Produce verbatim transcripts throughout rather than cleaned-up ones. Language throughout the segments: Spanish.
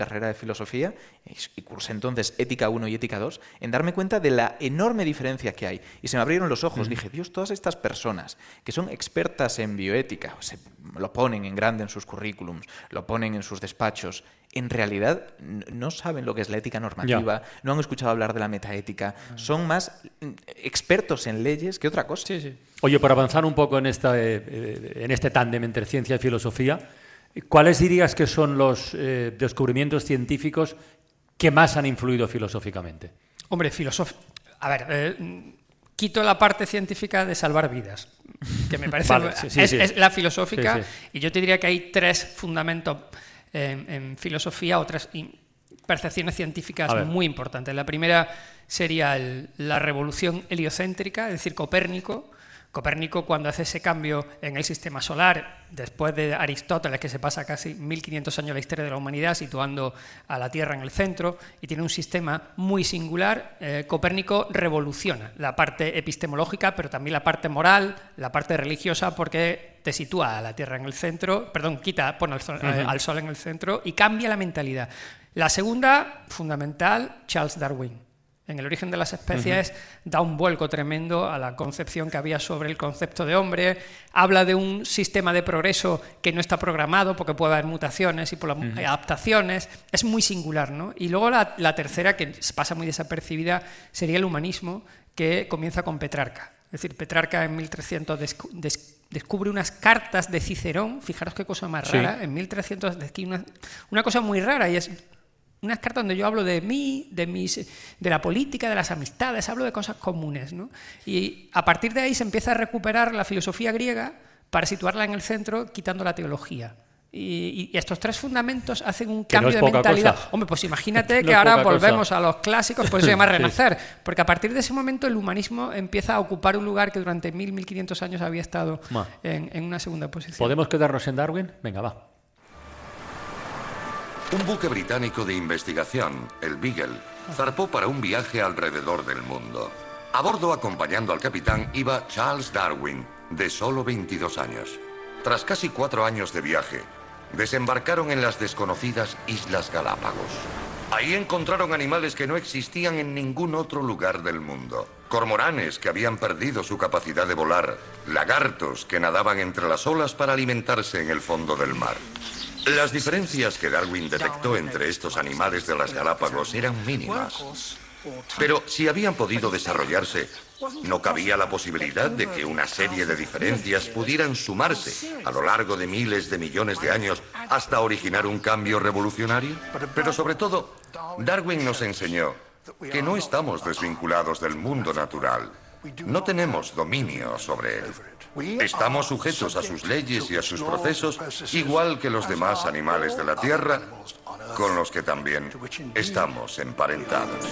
carrera de filosofía y cursé entonces Ética uno y Ética dos, en darme cuenta de la enorme diferencia que hay. Y se me abrieron los ojos. Mm. Dije, Dios, todas estas personas que son expertas en bioética, se lo ponen en grande en sus currículums, lo ponen en sus despachos, en realidad no saben lo que es la ética normativa, ya. no han escuchado hablar de la metaética, son más expertos en leyes que otra cosa. Sí, sí. Oye, para avanzar un poco en, esta, eh, en este tándem entre ciencia y filosofía, ¿cuáles dirías que son los eh, descubrimientos científicos que más han influido filosóficamente? Hombre, filosof... A ver, eh, quito la parte científica de salvar vidas, que me parece... Vale, sí, sí, es, sí. es la filosófica, sí, sí. y yo te diría que hay tres fundamentos en, en filosofía, otras percepciones científicas muy importantes. La primera sería el, la revolución heliocéntrica, es decir, Copérnico. Copérnico, cuando hace ese cambio en el sistema solar, después de Aristóteles, que se pasa casi mil quinientos años la historia de la humanidad, situando a la Tierra en el centro, y tiene un sistema muy singular, eh, Copérnico revoluciona la parte epistemológica, pero también la parte moral, la parte religiosa, porque te sitúa a la Tierra en el centro, perdón, quita, pone al sol, uh-huh. eh, al sol en el centro y cambia la mentalidad. La segunda, fundamental, Charles Darwin. En El origen de las especies uh-huh. da un vuelco tremendo a la concepción que había sobre el concepto de hombre, habla de un sistema de progreso que no está programado porque puede haber mutaciones y por las uh-huh. adaptaciones, es muy singular, ¿no? Y luego la, la tercera, que pasa muy desapercibida, sería el humanismo, que comienza con Petrarca. Es decir, Petrarca en mil trescientos descu- des- descubre unas cartas de Cicerón, fijaros qué cosa más rara, sí. en mil trescientos descubre una, una cosa muy rara, y es... unas cartas donde yo hablo de mí, de mis, de la política, de las amistades, hablo de cosas comunes, ¿no? Y a partir de ahí se empieza a recuperar la filosofía griega para situarla en el centro, quitando la teología. Y, y estos tres fundamentos hacen un que cambio no de mentalidad. Cosa. Hombre, pues imagínate que no ahora volvemos cosa. a los clásicos, por eso se llama sí. renacer, porque a partir de ese momento el humanismo empieza a ocupar un lugar que durante mil, mil quinientos años había estado en, en una segunda posición. ¿Podemos quedarnos en Darwin? Venga, va. Un buque británico de investigación, el Beagle, zarpó para un viaje alrededor del mundo. A bordo, acompañando al capitán, iba Charles Darwin, de solo veintidós años. Tras casi cuatro años de viaje, desembarcaron en las desconocidas Islas Galápagos. Ahí encontraron animales que no existían en ningún otro lugar del mundo. Cormoranes que habían perdido su capacidad de volar, lagartos que nadaban entre las olas para alimentarse en el fondo del mar. Las diferencias que Darwin detectó entre estos animales de las Galápagos eran mínimas. Pero si habían podido desarrollarse, ¿no cabía la posibilidad de que una serie de diferencias pudieran sumarse a lo largo de miles de millones de años hasta originar un cambio revolucionario? Pero sobre todo, Darwin nos enseñó que no estamos desvinculados del mundo natural. No tenemos dominio sobre él. Estamos sujetos a sus leyes y a sus procesos, igual que los demás animales de la Tierra, con los que también estamos emparentados.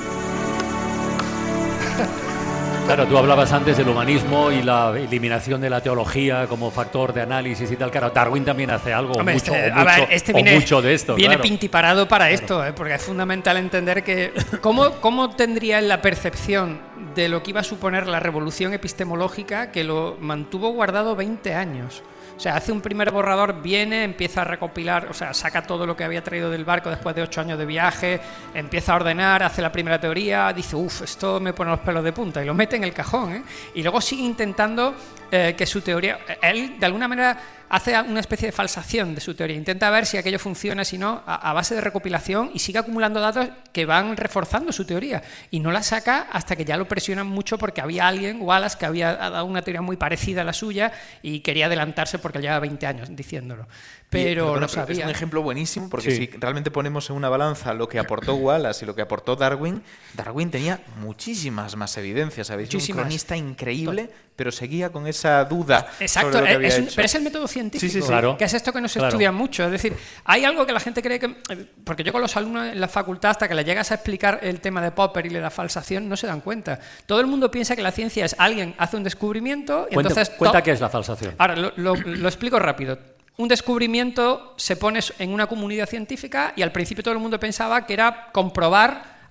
Claro, tú hablabas antes del humanismo y la eliminación de la teología como factor de análisis y tal. Claro, Darwin también hace algo, Hombre, mucho, este, o mucho, ver, este viene, o mucho de esto. Viene claro. pintiparado para claro. esto, ¿eh? Porque es fundamental entender que cómo, cómo tendría él la percepción de lo que iba a suponer la revolución epistemológica, que lo mantuvo guardado veinte años. O sea, hace un primer borrador, viene, empieza a recopilar, o sea, saca todo lo que había traído del barco después de ocho años de viaje, empieza a ordenar, hace la primera teoría, dice, uff, esto me pone los pelos de punta, y lo mete en el cajón, ¿eh? Y luego sigue intentando eh, que su teoría, él de alguna manera hace una especie de falsación de su teoría, intenta ver si aquello funciona, si no, a, a base de recopilación, y sigue acumulando datos que van reforzando su teoría, y no la saca hasta que ya lo presionan mucho porque había alguien, Wallace, que había dado una teoría muy parecida a la suya y quería adelantarse porque llevaba veinte años diciéndolo. Pero, y, pero bueno, lo sabía. Es un ejemplo buenísimo porque sí. si realmente ponemos en una balanza lo que aportó Wallace y lo que aportó Darwin, Darwin tenía muchísimas más evidencias. Habéis un cronista increíble, pero seguía con esa duda. Exacto, sobre lo que había es un, hecho. pero es el método científico, sí, sí, sí. Claro. que es esto que no se Claro. estudia mucho. Es decir, hay algo que la gente cree que... Porque yo con los alumnos en la facultad, hasta que le llegas a explicar el tema de Popper y le da falsación, no se dan cuenta. Todo el mundo piensa que la ciencia es alguien hace un descubrimiento y Cuenta, entonces... cuenta to- qué es la falsación. Ahora, lo, lo, lo explico rápido. Un descubrimiento se pone en una comunidad científica y al principio todo el mundo pensaba que era comprobar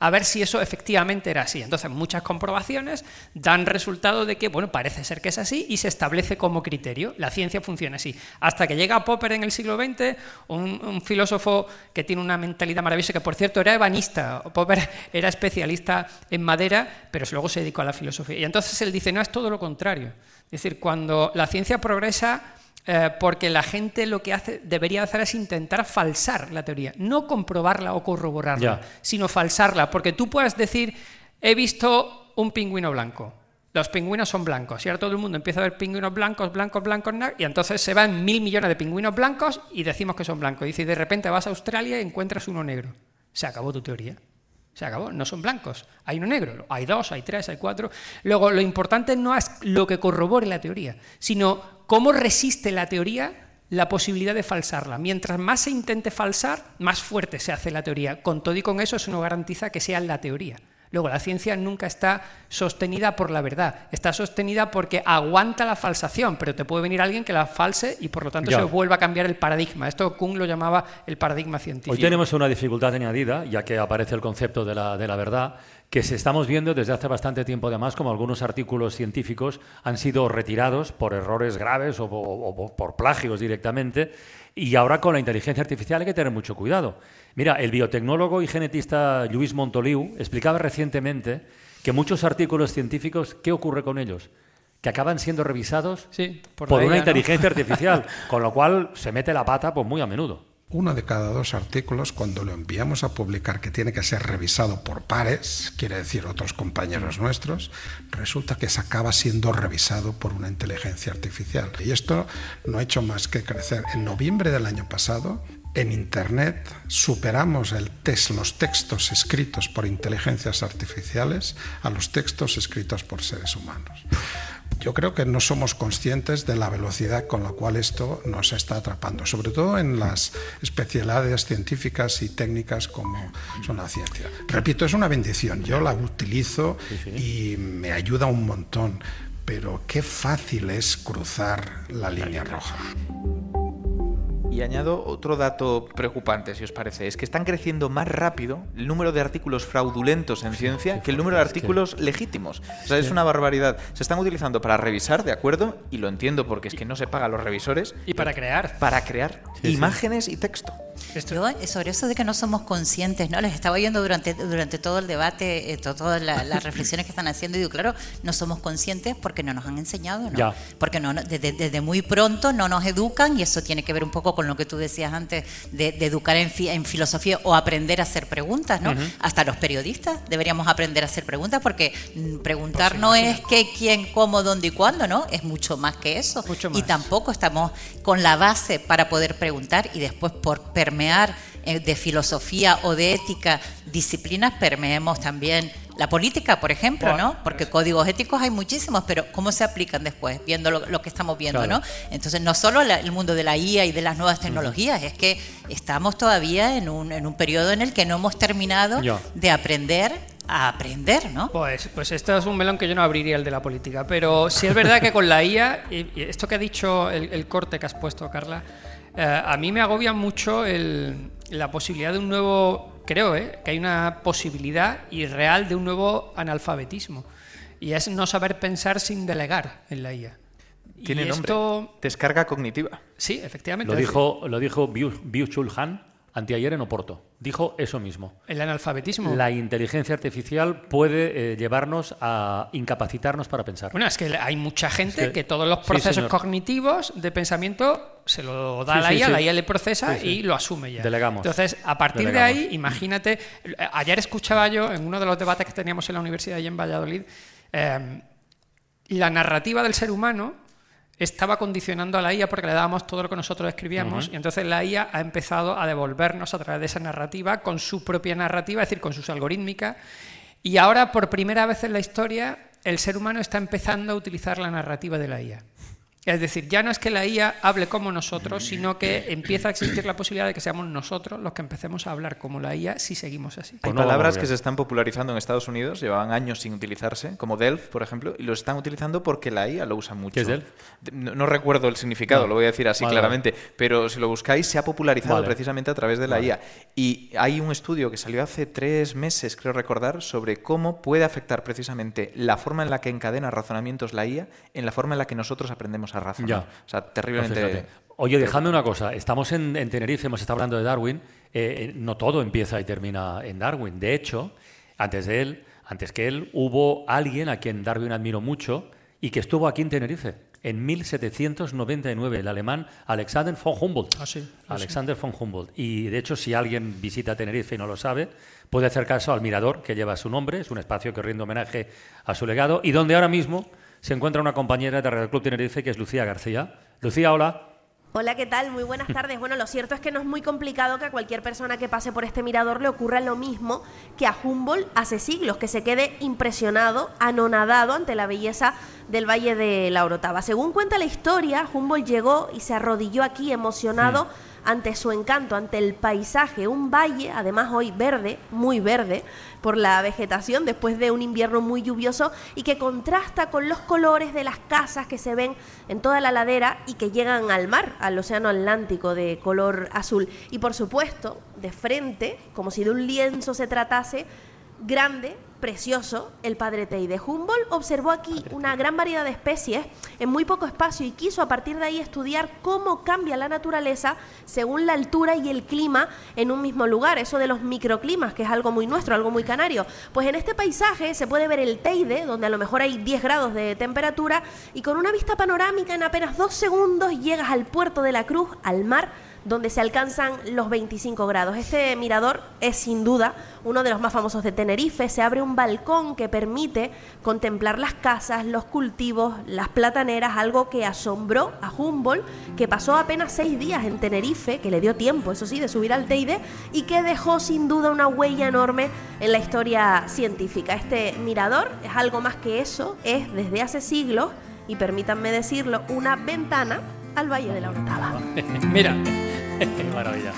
a ver si eso efectivamente era así. Entonces, muchas comprobaciones dan resultado de que, bueno, parece ser que es así y se establece como criterio. La ciencia funciona así. Hasta que llega Popper en el siglo veinte, un, un filósofo que tiene una mentalidad maravillosa, que por cierto era ebanista. Popper era especialista en madera, pero luego se dedicó a la filosofía. Y entonces él dice, no, es todo lo contrario. Es decir, cuando la ciencia progresa, eh, porque la gente lo que hace, debería hacer es intentar falsar la teoría, no comprobarla o corroborarla, ya. sino falsarla, porque tú puedes decir, he visto un pingüino blanco, los pingüinos son blancos, y ahora todo el mundo empieza a ver pingüinos blancos, blancos, blancos, y entonces se van mil millones de pingüinos blancos y decimos que son blancos. Y dice, de repente vas a Australia y encuentras uno negro. Se acabó tu teoría. Se acabó, no son blancos, hay uno negro, hay dos, hay tres, hay cuatro. Luego, lo importante no es lo que corrobore la teoría, sino cómo resiste la teoría la posibilidad de falsarla. Mientras más se intente falsar, más fuerte se hace la teoría. Con todo y con eso, eso no garantiza que sea la teoría. Luego, la ciencia nunca está sostenida por la verdad, está sostenida porque aguanta la falsación, pero te puede venir alguien que la false y por lo tanto ya. se vuelva a cambiar el paradigma. Esto Kuhn lo llamaba el paradigma científico. Hoy tenemos una dificultad añadida, ya que aparece el concepto de la, de la verdad, que se estamos viendo desde hace bastante tiempo además, como algunos artículos científicos han sido retirados por errores graves o, o, o por plagios directamente, y ahora con la inteligencia artificial hay que tener mucho cuidado. Mira, el biotecnólogo y genetista Lluís Montoliu explicaba recientemente que muchos artículos científicos, ¿qué ocurre con ellos? Que acaban siendo revisados sí, por, por una ella, inteligencia ¿no? artificial, con lo cual se mete la pata pues muy a menudo. Uno de cada dos artículos, cuando lo enviamos a publicar, que tiene que ser revisado por pares, quiere decir otros compañeros nuestros, resulta que se acaba siendo revisado por una inteligencia artificial. Y esto no ha hecho más que crecer. En noviembre del año pasado, en Internet superamos el test, los textos escritos por inteligencias artificiales a los textos escritos por seres humanos. Yo creo que no somos conscientes de la velocidad con la cual esto nos está atrapando, sobre todo en las especialidades científicas y técnicas como son la ciencia. Repito, es una bendición, yo la utilizo y me ayuda un montón, pero qué fácil es cruzar la línea roja. Y añado otro dato preocupante, si os parece, es que están creciendo más rápido el número de artículos fraudulentos en ciencia sí, que el número de artículos que... legítimos. O sea, sí. es una barbaridad. Se están utilizando para revisar, ¿de acuerdo? Y lo entiendo porque es que no se paga a los revisores. Y para crear. Para crear sí, imágenes sí. y texto. Yo, sobre eso de que no somos conscientes, ¿no? Les estaba oyendo durante, durante todo el debate, eh, to, todas la, las reflexiones que están haciendo, y digo, claro, no somos conscientes porque no nos han enseñado, ¿no? Ya. Porque no, desde, desde muy pronto no nos educan, y eso tiene que ver un poco con lo que tú decías antes, de, de educar en, fi, en filosofía o aprender a hacer preguntas, ¿no? Uh-huh. Hasta los periodistas deberíamos aprender a hacer preguntas, porque preguntar pues no imagina. es qué, quién, cómo, dónde y cuándo, ¿no? Es mucho más que eso. Mucho más. Y tampoco estamos con la base para poder preguntar, y después por permear de filosofía o de ética disciplinas, permeemos también la política, por ejemplo, bueno, ¿no? Porque códigos éticos hay muchísimos, pero ¿cómo se aplican después? Viendo lo, lo que estamos viendo, claro. ¿no? Entonces, no solo la, el mundo de la I A y de las nuevas tecnologías, uh-huh. es que estamos todavía en un, en un periodo en el que no hemos terminado yo. de aprender a aprender, ¿no? Pues, pues esto es un melón que yo no abriría, el de la política, pero sí es verdad que con la I A, y esto que ha dicho el, el corte que has puesto, Carla, eh, a mí me agobia mucho el, la posibilidad de un nuevo, creo, eh, que hay una posibilidad irreal de un nuevo analfabetismo, y es no saber pensar sin delegar en la I A. Tiene y nombre, esto... descarga cognitiva. Sí, efectivamente. Lo dijo, lo dijo Byung-Chul Han anteayer en Oporto. Dijo eso mismo. El analfabetismo. La inteligencia artificial puede eh, llevarnos a incapacitarnos para pensar. Bueno, es que hay mucha gente es que, que todos los procesos sí, cognitivos de pensamiento se lo da sí, a la sí, I A, sí. la I A le procesa sí, sí. y lo asume ya. Delegamos. Entonces, a partir Delegamos. de ahí, imagínate, ayer escuchaba yo en uno de los debates que teníamos en la universidad allí en Valladolid, eh, la narrativa del ser humano estaba condicionando a la I A porque le dábamos todo lo que nosotros escribíamos, uh-huh. y entonces la I A ha empezado a devolvernos a través de esa narrativa, con su propia narrativa, es decir, con sus algorítmicas, y ahora por primera vez en la historia el ser humano está empezando a utilizar la narrativa de la I A. Es decir, ya no es que la I A hable como nosotros, sino que empieza a existir la posibilidad de que seamos nosotros los que empecemos a hablar como la I A si seguimos así. Hay palabras que se están popularizando en Estados Unidos, llevaban años sin utilizarse, como Delf, por ejemplo, y lo están utilizando porque la I A lo usa mucho. ¿Qué es Delf? No, no recuerdo el significado, no. lo voy a decir así vale, claramente, vale. pero si lo buscáis se ha popularizado vale. precisamente a través de la vale. I A. Y hay un estudio que salió hace tres meses, creo recordar, sobre cómo puede afectar precisamente la forma en la que encadena razonamientos la I A en la forma en la que nosotros aprendemos a razonar. Ya. O sea, terriblemente... Entonces, oye, dejadme una cosa. Estamos en, en Tenerife, hemos estado hablando de Darwin. Eh, no todo empieza y termina en Darwin. De hecho, antes de él, antes que él, hubo alguien a quien Darwin admiró mucho y que estuvo aquí en Tenerife en mil setecientos noventa y nueve, el alemán Alexander von Humboldt. Ah, sí, Alexander sí. von Humboldt. Y de hecho, si alguien visita Tenerife y no lo sabe, puede hacer caso al mirador que lleva su nombre. Es un espacio que rinde homenaje a su legado y donde ahora mismo se encuentra una compañera de Radio Club Tenerife que es Lucía García. Lucía, hola. Hola, ¿qué tal? Muy buenas tardes. Bueno, lo cierto es que no es muy complicado que a cualquier persona que pase por este mirador le ocurra lo mismo que a Humboldt hace siglos, que se quede impresionado, anonadado ante la belleza del Valle de la Orotava. Según cuenta la historia, Humboldt llegó y se arrodilló aquí emocionado mm. ante su encanto, ante el paisaje, un valle, además hoy verde, muy verde, por la vegetación después de un invierno muy lluvioso y que contrasta con los colores de las casas que se ven en toda la ladera y que llegan al mar, al océano Atlántico de color azul. Y por supuesto, de frente, como si de un lienzo se tratase, grande, precioso, el Padre Teide. Humboldt observó aquí una gran variedad de especies en muy poco espacio y quiso a partir de ahí estudiar cómo cambia la naturaleza según la altura y el clima en un mismo lugar, eso de los microclimas, que es algo muy nuestro, algo muy canario. Pues en este paisaje se puede ver el Teide, donde a lo mejor hay diez grados de temperatura, y con una vista panorámica en apenas dos segundos llegas al puerto de la Cruz, al mar, donde se alcanzan los veinticinco grados. Este mirador es sin duda uno de los más famosos de Tenerife. Se abre un balcón que permite contemplar las casas, los cultivos, las plataneras, algo que asombró a Humboldt, que pasó apenas seis días en Tenerife, que le dio tiempo, eso sí, de subir al Teide, y que dejó sin duda una huella enorme en la historia científica. Este mirador es algo más que eso, es desde hace siglos, y permítanme decirlo, una ventana al Valle de la Orotava. Mira, qué maravilla.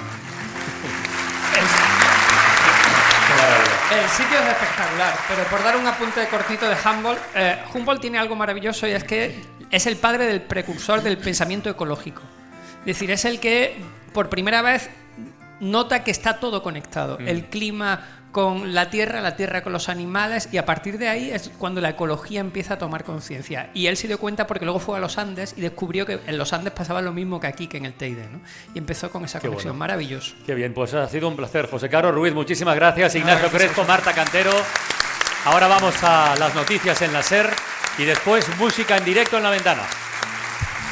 El, el sitio es espectacular, pero por dar un apunte cortito de Humboldt, eh, Humboldt tiene algo maravilloso y es que es el padre del precursor del pensamiento ecológico. Es decir, es el que por primera vez nota que está todo conectado. Mm. El clima con la tierra, la tierra con los animales, y a partir de ahí es cuando la ecología empieza a tomar conciencia. Y él se dio cuenta porque luego fue a los Andes y descubrió que en los Andes pasaba lo mismo que aquí, que en el Teide, ¿no? Y empezó con esa Qué conexión. Bueno. Maravilloso. Qué bien, pues ha sido un placer. José Carlos Ruiz, muchísimas gracias. Ignacio Crespo, Marta Cantero. Ahora vamos a las noticias en la SER y después música en directo en La Ventana.